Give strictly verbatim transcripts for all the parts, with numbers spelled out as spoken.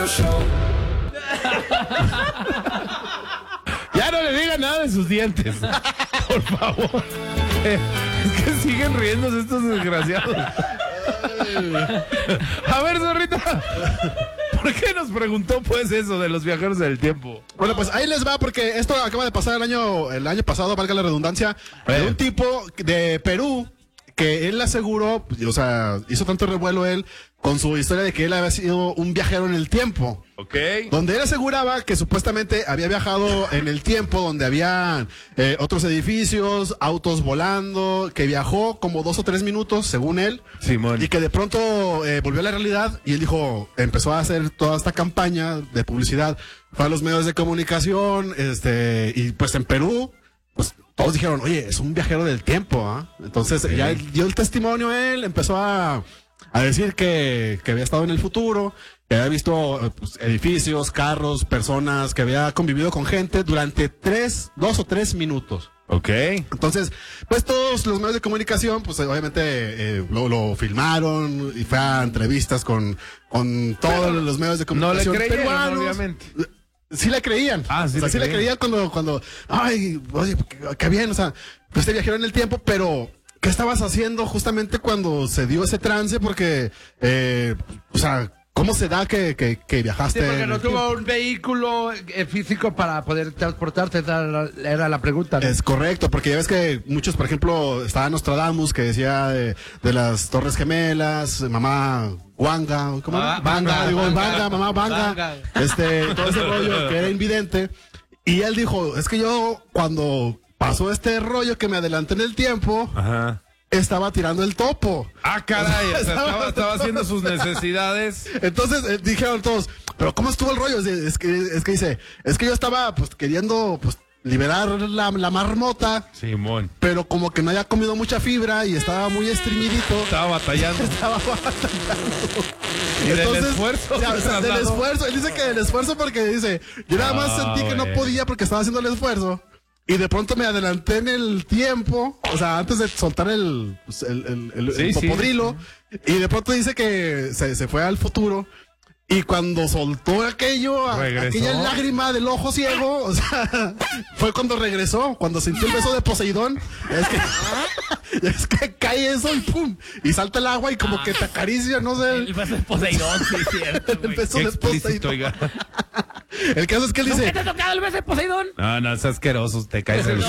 show. Ya no le digan nada de sus dientes. Por favor. Eh, es que siguen riéndose estos desgraciados. A ver, Zorrita, ¿por qué nos preguntó pues eso de los viajeros del tiempo? Bueno, pues ahí les va, porque esto acaba de pasar el año, el año pasado, valga la redundancia, de un tipo de Perú que él aseguró, o sea, hizo tanto revuelo él con su historia de que él había sido un viajero en el tiempo. Ok. Donde él aseguraba que supuestamente había viajado en el tiempo, donde había eh, otros edificios, autos volando, que viajó como dos o tres minutos, según él. Simón. Y que de pronto eh, volvió a la realidad y él dijo, empezó a hacer toda esta campaña de publicidad para los medios de comunicación, este, y pues en Perú, pues todos dijeron, oye, es un viajero del tiempo, ¿ah? ¿eh? Entonces sí. Ya dio el testimonio él, empezó a, a decir que, que había estado en el futuro, que había visto pues, edificios, carros, personas, que había convivido con gente durante tres, dos o tres minutos. Ok. Entonces, pues todos los medios de comunicación, pues obviamente eh, lo, lo filmaron y fue a entrevistas con, con todos Pero los medios de comunicación no le creyeron, peruanos. Obviamente. Sí le creían. Ah, sí, o sea, le, sí creían. le creían cuando, cuando, ay, oye, qué, qué bien, o sea, pues te viajaron en el tiempo, pero ¿qué estabas haciendo justamente cuando se dio ese trance? Porque, eh, o sea, ¿cómo se da que, que, que viajaste? Sí, porque en no el tuvo tiempo? un vehículo eh, físico para poder transportarse, era la, era la pregunta, ¿no? Es correcto, porque ya ves que muchos, por ejemplo, estaba Nostradamus, que decía de, de las Torres Gemelas, mamá Wanga, ¿cómo? Ah, Banga, Banga, digo, Banga, Banga, mamá Banga, Banga. este, todo ese rollo que era invidente. Y él dijo, es que yo, cuando pasó este rollo que me adelanté en el tiempo, Ajá. estaba tirando el topo. Ah, caray, o sea, estaba, estaba haciendo sus necesidades. Entonces eh, dijeron todos, pero ¿cómo estuvo el rollo? Es, es que, es que dice, es que yo estaba pues queriendo pues liberar la, la marmota, Simón. pero como que no había comido mucha fibra y estaba muy estreñidito. Estaba batallando. Estaba batallando. Y del Entonces, esfuerzo. o sea, se o sea, del trasladó. esfuerzo. Él dice que del esfuerzo porque dice, yo nada más Ah, sentí que no bueno. podía porque estaba haciendo el esfuerzo. Y de pronto me adelanté en el tiempo, o sea, antes de soltar el, pues, el, el, el, Sí, el sí. popodrilo. Y de pronto dice que se, se fue al futuro. Y cuando soltó aquello, a- Regresó. aquella lágrima del ojo ciego, o sea, fue cuando regresó, cuando sintió el beso de Poseidón. Es que, es que cae eso y pum, y salta el agua y como que te acaricia, no sé. El beso de Poseidón, sí, es cierto, El güey. beso Qué de explícito, Poseidón. oiga. El caso es que él ¿Nunca dice, te ha tocado el beso de Poseidón? No, no, es asqueroso, te caes el...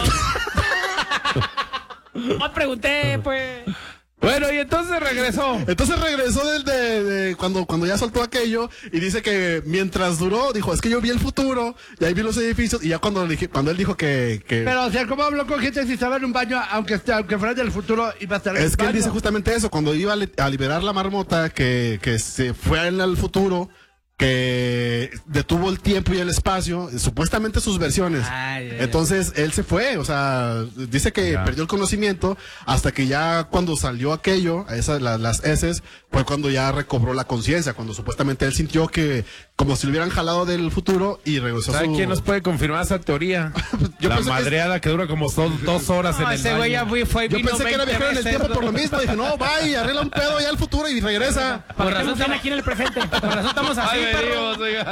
No pregunté, pues. Bueno, y entonces regresó. entonces regresó del de, de cuando, cuando ya soltó aquello y dice que mientras duró, dijo, es que yo vi el futuro y ahí vi los edificios y ya cuando, dije, cuando él dijo que, que Pero, o sea, ¿cómo habló con gente si estaba en un baño, aunque, esté- aunque fuera del futuro, iba a estar en es el que él baño? dice justamente eso, cuando iba a, li- a liberar la marmota, que, que se fue en el futuro, que detuvo el tiempo y el espacio, supuestamente sus versiones. Ay, ay, ay. Entonces él se fue, o sea, dice que Ya. perdió el conocimiento hasta que ya cuando salió aquello, esas la- las heces, fue cuando ya recobró la conciencia, cuando supuestamente él sintió que como si lo hubieran jalado del futuro y regresó a ¿Sabe su... quién nos puede confirmar esa teoría? Yo la pensé que- madreada que dura como do- dos horas No, en el ese güey ya baño. fue, fue Yo vino pensé que era veinte viajero en el veces. tiempo por lo mismo. Dije, no, va y arregla un pedo ya al futuro y regresa. Por razón estamos aquí en el presente. Por razón estamos así, Ay, perro. venimos, oiga.